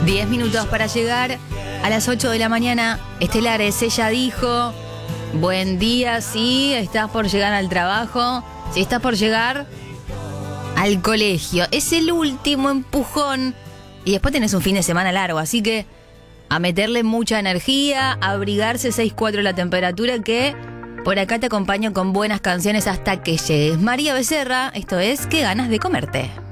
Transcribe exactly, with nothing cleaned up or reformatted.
diez minutos para llegar a las ocho de la mañana. Estelares, ella dijo, buen día, sí, estás por llegar al trabajo, si estás por llegar al colegio. Es el último empujón y después tenés un fin de semana largo, así que a meterle mucha energía, a abrigarse seis cuatro la temperatura, que por acá te acompaño con buenas canciones hasta que llegues. María Becerra, esto es Qué ganas de comerte.